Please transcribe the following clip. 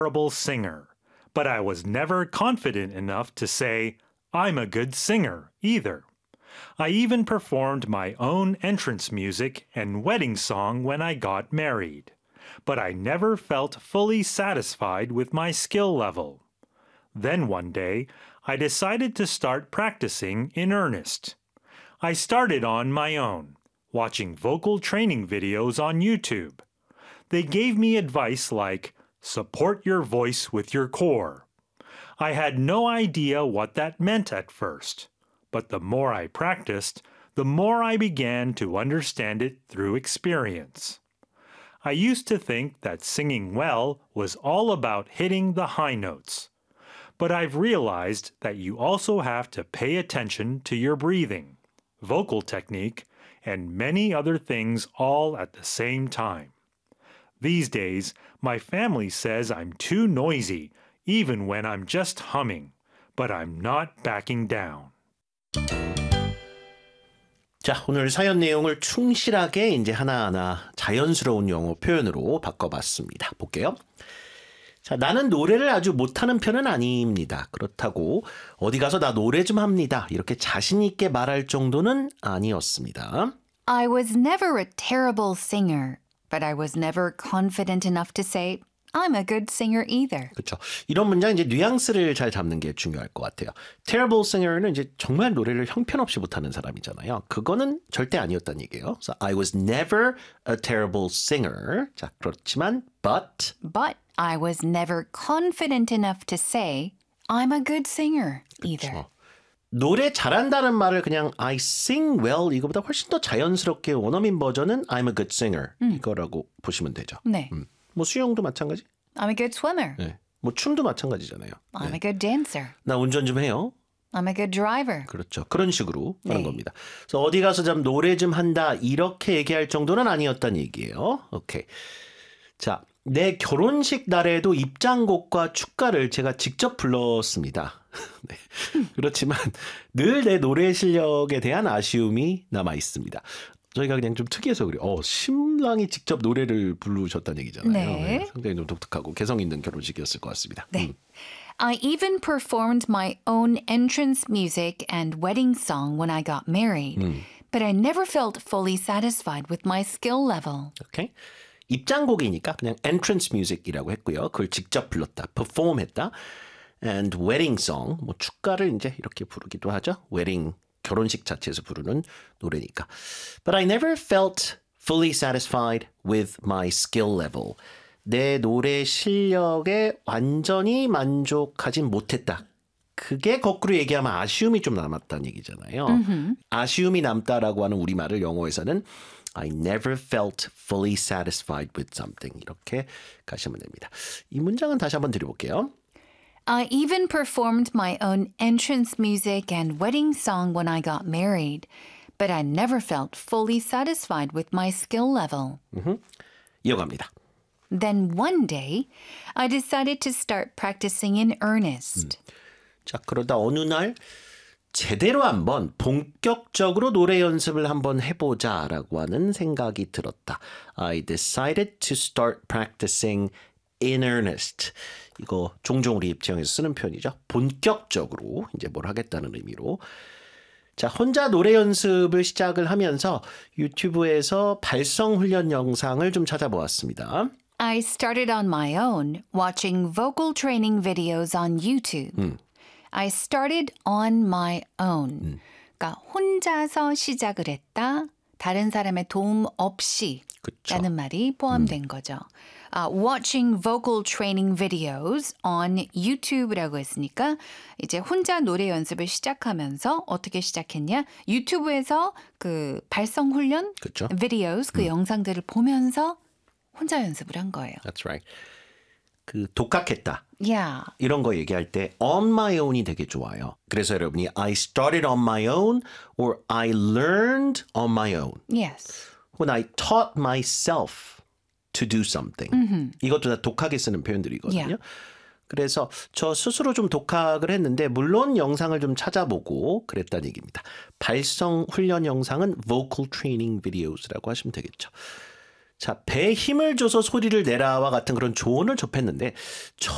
terrible singer, but I was never confident enough to say, I'm a good singer, either. I even performed my own entrance music and wedding song when I got married, but I never felt fully satisfied with my skill level. Then one day, I decided to start practicing in earnest. I started on my own, watching vocal training videos on YouTube. They gave me advice like, support your voice with your core. I had no idea what that meant at first, but the more I practiced, the more I began to understand it through experience. I used to think that singing well was all about hitting the high notes, but I've realized that you also have to pay attention to your breathing, vocal technique, and many other things all at the same time. These days, my family says I'm too noisy, even when I'm just humming, but I'm not backing down. 자, 오늘 사연 내용을 충실하게 이제 하나하나 자연스러운 영어 표현으로 바꿔봤습니다. 볼게요. 자, 나는 노래를 아주 못하는 편은 아닙니다. 그렇다고 어디 가서 나 노래 좀 합니다. 이렇게 자신 있게 말할 정도는 아니었습니다. I was never a terrible singer, but I was never confident enough to say, I'm a good singer either. 그렇죠. 이런 문장 이제 뉘앙스를 잘 잡는 게 중요할 것 같아요. Terrible singer는 이제 정말 노래를 형편없이 못하는 사람이잖아요. 그거는 절대 아니었다는 얘기예요. So I was never a terrible singer. 자, 그렇지만 but I was never confident enough to say, I'm a good singer either. 그렇죠. 노래 잘한다는 말을 그냥 I sing well 이거보다 훨씬 더 자연스럽게 원어민 버전은 I'm a good singer 이거라고 보시면 되죠. 네. 뭐 수영도 마찬가지? I'm a good swimmer. 네. 뭐 춤도 마찬가지잖아요. I'm a good dancer. 나 운전 좀 해요. I'm a good driver. 그렇죠. 그런 식으로 하는 네. 겁니다. 그래서 어디 가서 좀 노래 좀 한다 이렇게 얘기할 정도는 아니었다는 얘기예요. 오케이. 자, 내 결혼식 날에도 입장곡과 축가를 제가 직접 불렀습니다. 네. 그렇지만 늘 내 노래 실력에 대한 아쉬움이 남아 있습니다. 저희가 그냥 좀 특이해서 그래요. 신랑이 직접 노래를 부르셨다는 얘기잖아요. 네. 네, 상당히 좀 독특하고 개성 있는 결혼식이었을 것 같습니다. 네. I even performed my own entrance music and wedding song when I got married, but I never felt fully satisfied with my skill level. 오케이. 입장곡이니까 그냥 entrance music이라고 했고요. 그걸 직접 불렀다, perform했다. And wedding song, 뭐 축가를 이제 이렇게 부르기도 하죠. wedding, 결혼식 자체에서 부르는 노래니까. But I never felt fully satisfied with my skill level. 내 노래 실력에 완전히 만족하진 못했다. 그게 거꾸로 얘기하면 아쉬움이 좀 남았다는 얘기잖아요. 아쉬움이 남다라고 하는 우리말을 영어에서는 I never felt fully satisfied with something. 이렇게 가시면 됩니다. 이 문장은 다시 한번 드려볼게요. I even performed my own entrance music and wedding song when I got married, but I never felt fully satisfied with my skill level. 이어갑니다. Then one day, I decided to start practicing in earnest. 자, 그러다 어느 날 제대로 한번 본격적으로 노래 연습을 한번 해보자라고 하는 생각이 들었다. I decided to start practicing in earnest. 이거 종종 우리 입장에서 쓰는 표현이죠. 본격적으로 이제 뭘 하겠다는 의미로. 자, 혼자 노래 연습을 시작을 하면서 유튜브에서 발성 훈련 영상을 좀 찾아보았습니다. I started on my own, watching vocal training videos on YouTube. I started on my own. 그러니까 혼자서 시작을 했다. 다른 사람의 도움 없이 그쵸. 라는 말이 포함된 거죠. Watching vocal training videos on YouTube라고 했으니까 이제 혼자 노래 연습을 시작하면서 어떻게 시작했냐? 유튜브에서 그 발성 훈련 그쵸. videos 그 영상들을 보면서 혼자 연습을 한 거예요. That's right. 그 독학했다. Yeah. 이런 거 얘기할 때 on my own이 되게 좋아요. 그래서 여러분이 I started on my own or I learned on my own. Yes. When I taught myself to do something. 이것도 다 독하게 쓰는 표현들이거든요. Yeah. 그래서 저 스스로 좀 독학을 했는데 물론 영상을 좀 찾아보고 그랬다는 얘기입니다. 발성 훈련 영상은 vocal training videos라고 하시면 되겠죠. 자, 배에 힘을 줘서 소리를 내라와 같은 그런 조언을 접했는데